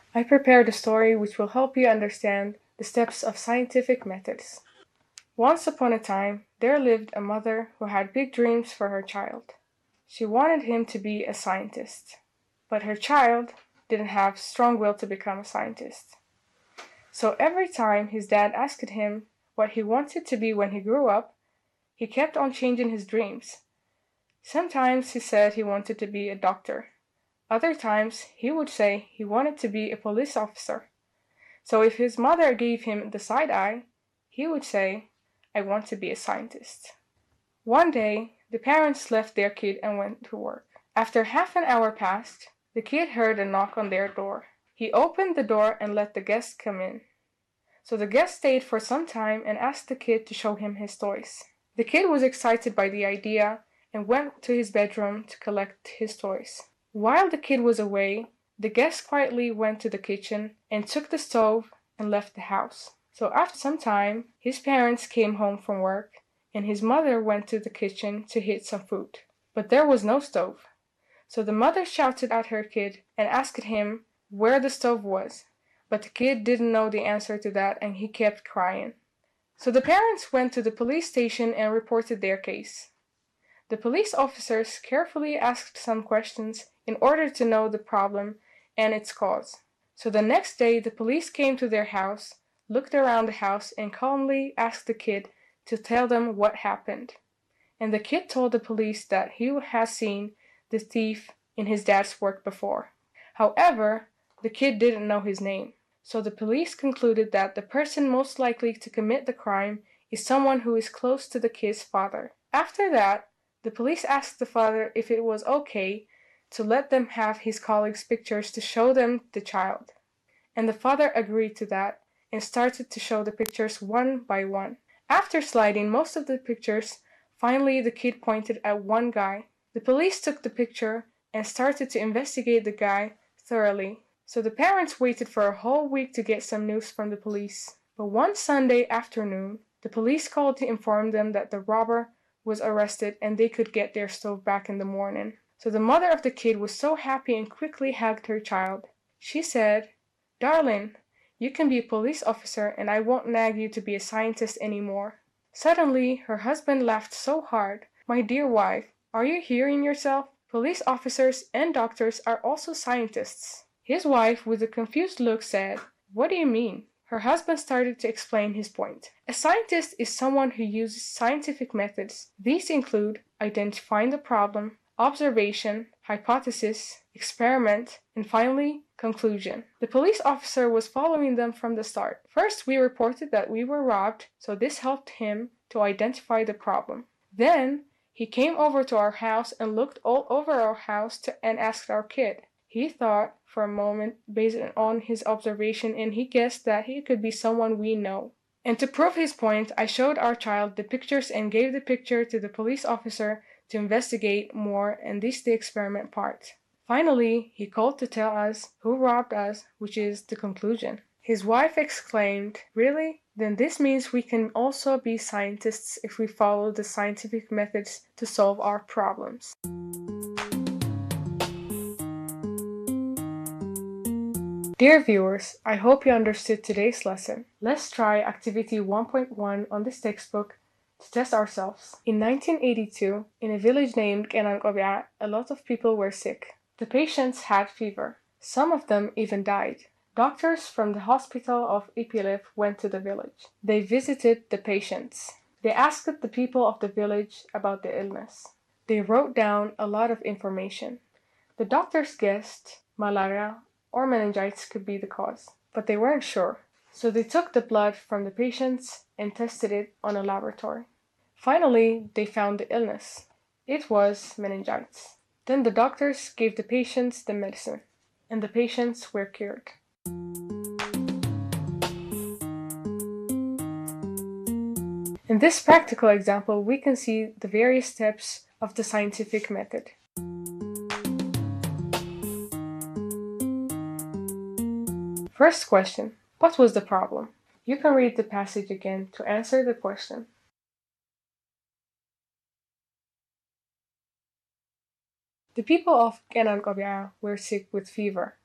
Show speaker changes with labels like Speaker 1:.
Speaker 1: I prepared a story which will help you understand the steps of scientific methods. Once upon a time, there lived a mother who had big dreams for her child. She wanted him to be a scientist, but her child didn't have strong will to become a scientist. So every time his dad asked him what he wanted to be when he grew up, he kept on changing his dreams. Sometimes he said he wanted to be a doctor. Other times he would say he wanted to be a police officer. So if his mother gave him the side eye, he would say, I want to be a scientist. One day, the parents left their kid and went to work. After half an hour passed, the kid heard a knock on their door. He opened the door and let the guest come in. So the guest stayed for some time and asked the kid to show him his toys. The kid was excited by the idea and went to his bedroom to collect his toys. While the kid was away, the guest quietly went to the kitchen and took the stove and left the house. So after some time, his parents came home from work and his mother went to the kitchen to heat some food. But there was no stove. So the mother shouted at her kid and asked him where the stove was. But the kid didn't know the answer to that and he kept crying. So the parents went to the police station and reported their case. The police officers carefully asked some questions in order to know the problem and its cause. So the next day the police came to their house, looked around the house and calmly asked the kid to tell them what happened. And the kid told the police that he had seen the thief in his dad's work before. However, the kid didn't know his name. So the police concluded that the person most likely to commit the crime is someone who is close to the kid's father. After that, the police asked the father if it was okay to let them have his colleagues' pictures to show them the child. And the father agreed to that and started to show the pictures one by one. After sliding most of the pictures, finally the kid pointed at one guy. The police took the picture and started to investigate the guy thoroughly. So the parents waited for a whole week to get some news from the police. But one Sunday afternoon, the police called to inform them that the robber was arrested and they could get their stove back in the morning. So the mother of the kid was so happy and quickly hugged her child. She said, Darling, you can be a police officer and I won't nag you to be a scientist anymore. Suddenly, her husband laughed so hard. My dear wife, are you hearing yourself? Police officers and doctors are also scientists. His wife, with a confused look, said, What do you mean? Her husband started to explain his point. A scientist is someone who uses scientific methods. These include identifying the problem, observation, hypothesis, experiment, and finally, conclusion. The police officer was following them from the start. First, we reported that we were robbed, so this helped him to identify the problem. Then, he came over to our house and looked all over our house and asked our kid. He thought for a moment based on his observation and he guessed that he could be someone we know. And to prove his point, I showed our child the pictures and gave the picture to the police officer to investigate more, and this the experiment part. Finally, he called to tell us who robbed us, which is the conclusion. His wife exclaimed, Really? Then this means we can also be scientists if we follow the scientific methods to solve our problems. Dear viewers, I hope you understood today's lesson. Let's try Activity 1.1 on this textbook to test ourselves. In 1982, in a village named Kenangobya, a lot of people were sick. The patients had fever. Some of them even died. Doctors from the hospital of Ipilif went to the village. They visited the patients. They asked the people of the village about the illness. They wrote down a lot of information. The doctors guessed malaria or meningitis could be the cause, but they weren't sure. So they took the blood from the patients and tested it on a laboratory. Finally, they found the illness. It was meningitis. Then the doctors gave the patients the medicine, and the patients were cured. In this practical example, we can see the various steps of the scientific method. First question, what was the problem? You can read the passage again to answer the question. The people of Kenangobya were sick with fever.